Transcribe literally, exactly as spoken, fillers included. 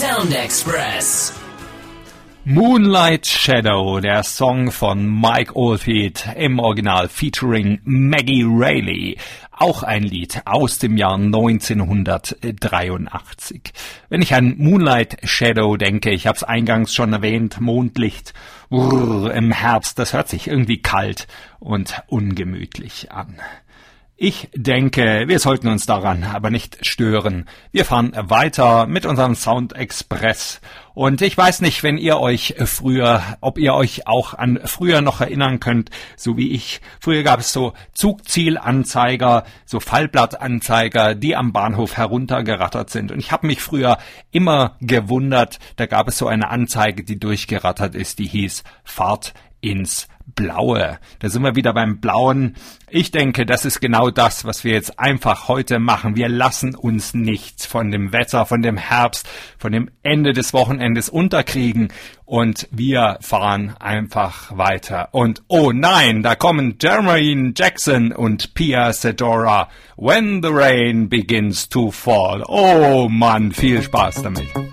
Sound Express. Moonlight Shadow, der Song von Mike Oldfield, im Original featuring Maggie Reilly. Auch ein Lied aus dem Jahr neunzehnhundertdreiundachtzig. Wenn ich an Moonlight Shadow denke, ich habe es eingangs schon erwähnt, Mondlicht brrr, im Herbst, das hört sich irgendwie kalt und ungemütlich an. Ich denke, wir sollten uns daran aber nicht stören. Wir fahren weiter mit unserem Sound Express. Und ich weiß nicht, wenn ihr euch früher, ob ihr euch auch an früher noch erinnern könnt, so wie ich. Früher gab es so Zugzielanzeiger, so Fallblattanzeiger, die am Bahnhof heruntergerattert sind. Und ich habe mich früher immer gewundert, da gab es so eine Anzeige, die durchgerattert ist, die hieß Fahrt ins Blaue. Da sind wir wieder beim Blauen. Ich denke, das ist genau das, was wir jetzt einfach heute machen. Wir lassen uns nichts von dem Wetter, von dem Herbst, von dem Ende des Wochenendes unterkriegen und wir fahren einfach weiter. Und oh nein, da kommen Jermaine Jackson und Pia Sedora. When the rain begins to fall. Oh Mann, viel Spaß damit.